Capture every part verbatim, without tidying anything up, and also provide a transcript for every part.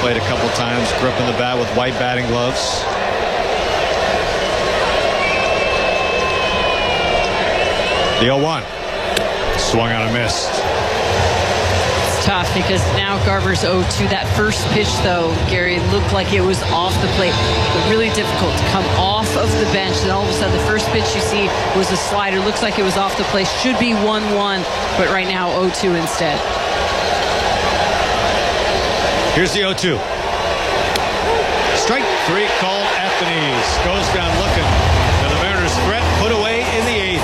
played a couple times, gripping the bat with white batting gloves. The oh one. Swung on a miss. It's tough because now Garver's oh two. That first pitch, though, Gary, looked like it was off the plate. But really difficult to come off of the bench. Then all of a sudden, the first pitch you see was a slider. Looks like it was off the plate. Should be one one, but right now oh two instead. Here's the oh two. Strike three called at the knees. Goes down looking. And the Mariners' threat put away in the eighth.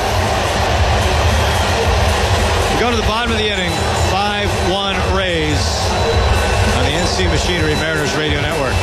We go to the bottom of the inning. five one Rays on the N C Machinery Mariners Radio Network.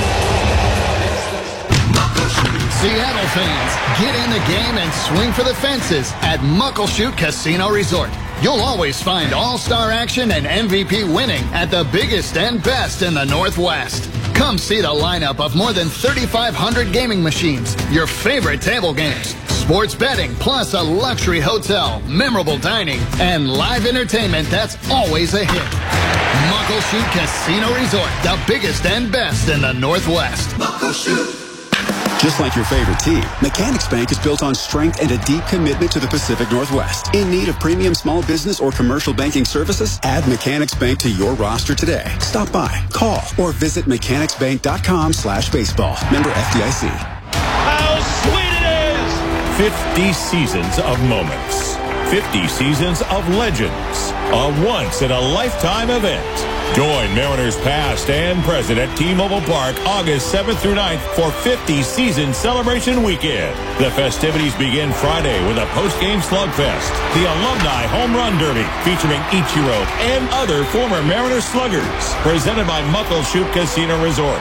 Seattle fans, get in the game and swing for the fences at Muckleshoot Casino Resort. You'll always find all-star action and M V P winning at the biggest and best in the Northwest. Come see the lineup of more than thirty-five hundred gaming machines, your favorite table games, sports betting, plus a luxury hotel, memorable dining, and live entertainment that's always a hit. Muckleshoot Casino Resort, the biggest and best in the Northwest. Muckleshoot. Just like your favorite team, Mechanics Bank is built on strength and a deep commitment to the Pacific Northwest. In need of premium small business or commercial banking services? Add Mechanics Bank to your roster today. Stop by, call, or visit mechanicsbank.com slash baseball. Member F D I C. How sweet it is! fifty seasons of moments. fifty seasons of legends. A once-in-a-lifetime event. Join Mariners past and present at T-Mobile Park August seventh through ninth for fifty Season Celebration Weekend. The festivities begin Friday with a post-game slugfest, the Alumni Home Run Derby featuring Ichiro and other former Mariners sluggers, presented by Muckleshoot Casino Resort.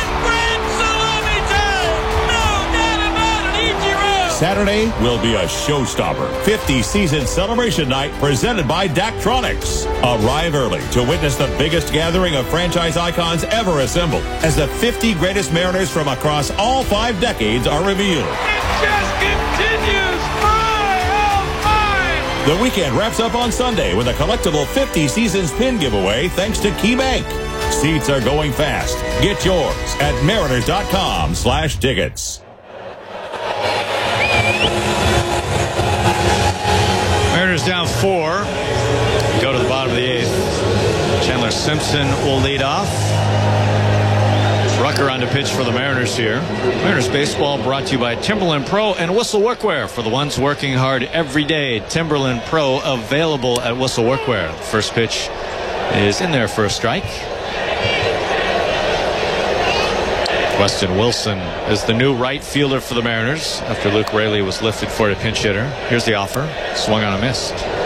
Saturday will be a showstopper. fifty Season Celebration Night presented by Daktronics. Arrive early to witness the biggest gathering of franchise icons ever assembled as the fifty greatest Mariners from across all five decades are revealed. It just continues. five oh five. The weekend wraps up on Sunday with a collectible fifty Seasons pin giveaway thanks to KeyBank. Seats are going fast. Get yours at mariners.com slash tickets. Mariners down four. Go to the bottom of the eighth. Chandler Simpson will lead off. Rucker on to pitch for the Mariners here. Mariners baseball brought to you by Timberland Pro and Whistle Workwear. For the ones working hard every day, Timberland Pro available at Whistle Workwear. First pitch is in there for a strike. Weston Wilson is the new right fielder for the Mariners after Luke Raley was lifted for a pinch hitter. Here's the offer. Swung on a miss.